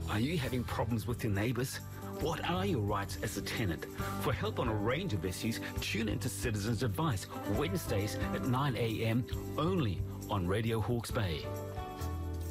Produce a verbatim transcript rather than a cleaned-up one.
Are you having problems with your neighbours? What are your rights as a tenant? For help on a range of issues, tune into Citizens Advice, Wednesdays at nine a m only on Radio Hawke's Bay.